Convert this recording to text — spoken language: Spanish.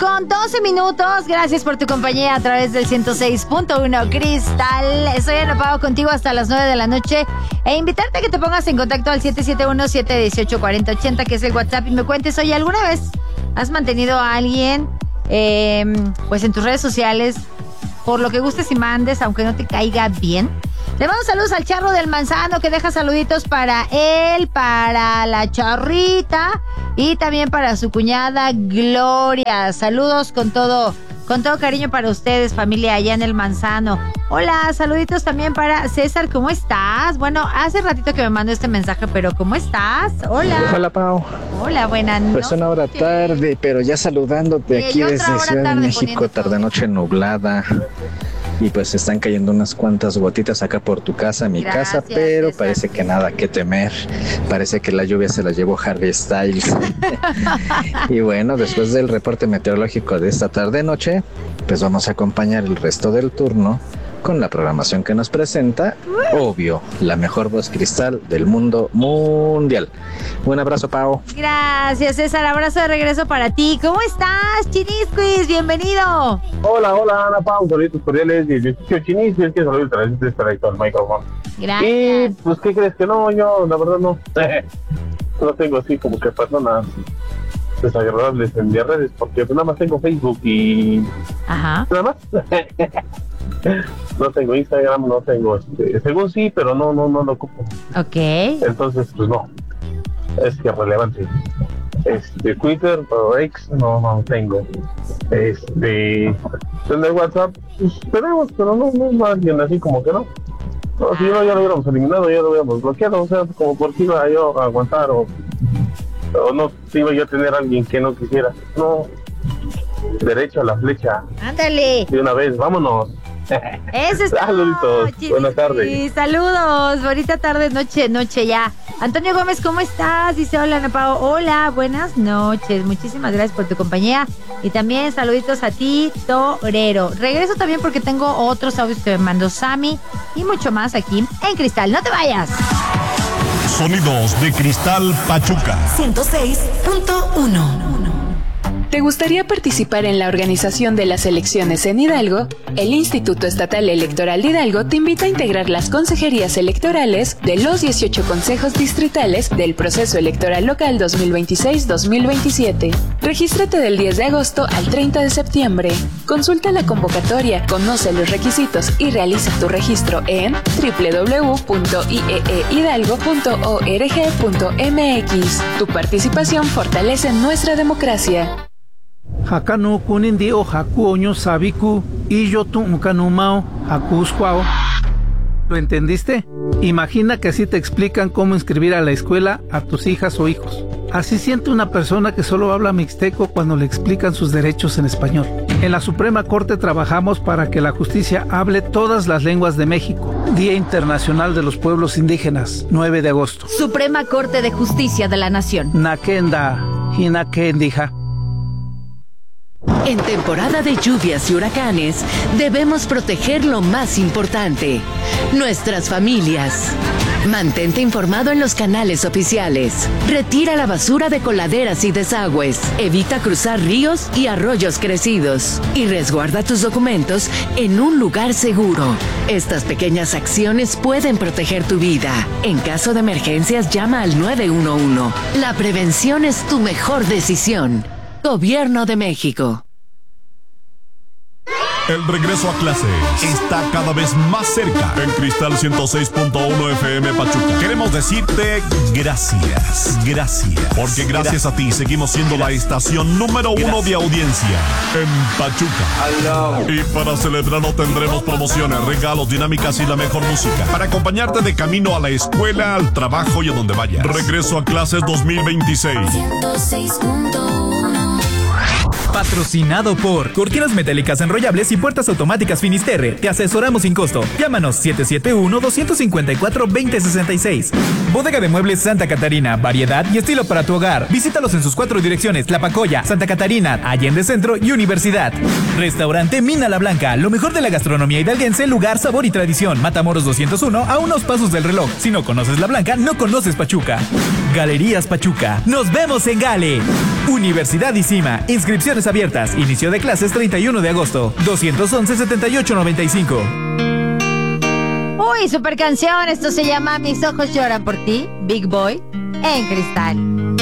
con 12 minutos. Gracias por tu compañía a través del 106.1 Cristal. Estoy en Apago contigo hasta las 9 de la noche e invitarte a que te pongas en contacto al 771-718-4080, que es el WhatsApp, y me cuentes, oye, ¿alguna vez has mantenido a alguien pues en tus redes sociales por lo que gustes y mandes, aunque no te caiga bien? Le mando saludos al Charro del Manzano, que deja saluditos para él, para la Charrita y también para su cuñada Gloria. Saludos con todo cariño para ustedes, familia allá en el Manzano. Hola, saluditos también para César, ¿cómo estás? Bueno, hace ratito que me mandó este mensaje, pero ¿cómo estás? Hola. Hola, Pau. Hola, buenas noches. Pues una hora tarde, pero ya saludándote aquí desde Ciudad de México, tarde noche nublada. Y pues están cayendo unas cuantas gotitas acá por tu casa, mi casa, pero César, parece que nada que temer. Parece que la lluvia se la llevó Harry Styles. Y bueno, después del reporte meteorológico de esta tarde-noche, pues vamos a acompañar el resto del turno con la programación que nos presenta, obvio, la mejor voz cristal del mundo mundial. Un abrazo, Pau. Gracias, César. Abrazo de regreso para ti. ¿Cómo estás, Chinisquis? Bienvenido. Hola, Ana, Pau. Saluditos cordiales. Yo Chinisquis, que saludos a la para ahí con el micrófono. Gracias. Y pues, ¿qué crees que no? Yo, la verdad, no. No tengo así como que personas desagradables en mis redes, porque nada más tengo Facebook y... Ajá. Nada más. No tengo Instagram, no tengo según sí, pero no lo ocupo. Ok. Entonces, pues no. Es irrelevante. Twitter o X no tengo. Tener WhatsApp, pues tenemos, pero no alguien así como que no. No, si no, ya lo hubiéramos eliminado, ya lo hubiéramos bloqueado, o sea, como por qué iba yo a aguantar o no iba yo a tener a alguien que no quisiera. No, derecho a la flecha. Ándale. De una vez, vámonos. Eso está. Saluditos, buenas tardes. Sí, saludos, bonita tarde, noche ya. Antonio Gómez, ¿cómo estás? Dice, hola, Ana Pao. Hola, buenas noches. Muchísimas gracias por tu compañía. Y también saluditos a ti, Torero. Regreso también porque tengo otros audios que me mandó Sammy y mucho más aquí en Cristal. ¡No te vayas! Sonidos de Cristal Pachuca 106.1. ¿Te gustaría participar en la organización de las elecciones en Hidalgo? El Instituto Estatal Electoral de Hidalgo te invita a integrar las consejerías electorales de los 18 consejos distritales del proceso electoral local 2026-2027. Regístrate del 10 de agosto al 30 de septiembre. Consulta la convocatoria, conoce los requisitos y realiza tu registro en www.ieehidalgo.org.mx. Tu participación fortalece nuestra democracia. Hakanu kunindi o haku oño sabiku y yo tu mao hakusquao. ¿Lo entendiste? Imagina que así te explican cómo inscribir a la escuela a tus hijas o hijos. Así siente una persona que solo habla mixteco cuando le explican sus derechos en español. En la Suprema Corte trabajamos para que la justicia hable todas las lenguas de México. Día Internacional de los Pueblos Indígenas, 9 de agosto. Suprema Corte de Justicia de la Nación. Nakenda, hinakendija. En temporada de lluvias y huracanes, debemos proteger lo más importante, nuestras familias. Mantente informado en los canales oficiales. Retira la basura de coladeras y desagües. Evita cruzar ríos y arroyos crecidos. Y resguarda tus documentos en un lugar seguro. Estas pequeñas acciones pueden proteger tu vida. En caso de emergencias, llama al 911. La prevención es tu mejor decisión. Gobierno de México. El regreso a clases está cada vez más cerca. En Cristal 106.1 FM Pachuca queremos decirte gracias. Porque gracias a ti seguimos siendo la estación número 1 de audiencia en Pachuca. Y para celebrarlo tendremos promociones, regalos, dinámicas y la mejor música para acompañarte de camino a la escuela, al trabajo y a donde vayas. Regreso a clases 2026. 106.1. Patrocinado por Cortinas Metálicas Enrollables y Puertas Automáticas Finisterre. Te asesoramos sin costo. Llámanos 771-254-2066. Bodega de Muebles Santa Catarina. Variedad y estilo para tu hogar. Visítalos en sus 4 direcciones: Tlapacoya, Santa Catarina, Allende Centro y Universidad. Restaurante Mina La Blanca. Lo mejor de la gastronomía hidalguense, lugar, sabor y tradición. Matamoros 201, a unos pasos del reloj. Si no conoces La Blanca, no conoces Pachuca. Galerías Pachuca. Nos vemos en Gale. Universidad ICIMA. Inscripciones Inscripciones abiertas. Inicio de clases 31 de agosto. 211-7895. Uy, super canción. Esto se llama Mis ojos lloran por ti, Big Boy, en Cristal.